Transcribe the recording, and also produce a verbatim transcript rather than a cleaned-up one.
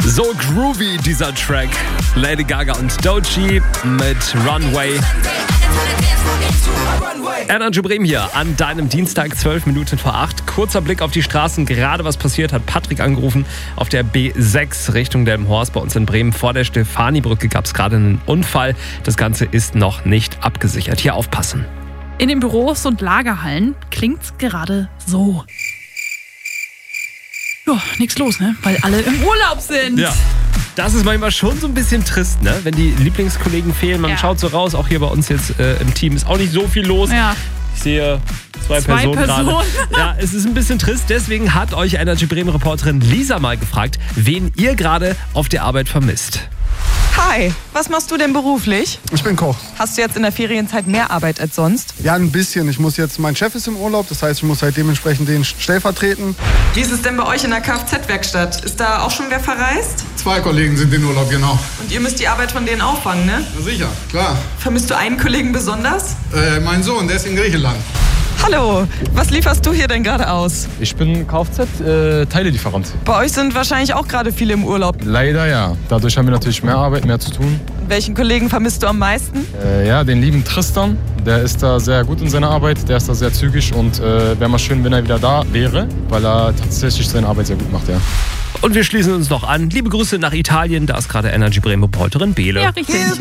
So groovy dieser Track. Lady Gaga und Doechii mit Runway. Energy Bremen hier an deinem Dienstag, zwölf Minuten vor acht. Kurzer Blick auf die Straßen. Gerade was passiert, hat Patrick angerufen. Auf der B sechs Richtung Delmenhorst bei uns in Bremen vor der Stefani-Brücke gab es gerade einen Unfall. Das Ganze ist noch nicht abgesichert. Hier aufpassen. In den Büros und Lagerhallen klingt's gerade so. Ja, nichts los, ne? Weil alle im Urlaub sind. Ja. Das ist manchmal schon so ein bisschen trist, ne? Wenn die Lieblingskollegen fehlen. Man ja. schaut so raus, auch hier bei uns jetzt äh, im Team ist auch nicht so viel los. Ja. Ich sehe zwei, zwei Personen, Personen. gerade. Ja, es ist ein bisschen trist. Deswegen hat euch Energy Bremen Reporterin Lisa mal gefragt, wen ihr gerade auf der Arbeit vermisst. Hi, was machst du denn beruflich? Ich bin Koch. Hast du jetzt in der Ferienzeit mehr Arbeit als sonst? Ja, ein bisschen. Ich muss jetzt, mein Chef ist im Urlaub, das heißt, ich muss halt dementsprechend den stellvertreten. Wie ist es denn bei euch in der Kfz-Werkstatt? Ist da auch schon wer verreist? Zwei Kollegen sind in Urlaub, genau. Und ihr müsst die Arbeit von denen auffangen, ne? Na sicher, klar. Vermisst du einen Kollegen besonders? Äh, mein Sohn, der ist in Griechenland. Hallo, was lieferst du hier denn gerade aus? Ich bin Kfz-Teilelieferant. Bei euch sind wahrscheinlich auch gerade viele im Urlaub. Leider ja. Dadurch haben wir natürlich mehr Arbeit, mehr zu tun. Welchen Kollegen vermisst du am meisten? Äh, ja, den lieben Tristan. Der ist da sehr gut in seiner Arbeit. Der ist da sehr zügig und äh, wäre mal schön, wenn er wieder da wäre, weil er tatsächlich seine Arbeit sehr gut macht, ja. Und wir schließen uns noch an. Liebe Grüße nach Italien. Da ist gerade Energy Bremen Reporterin Bele. Ja, richtig.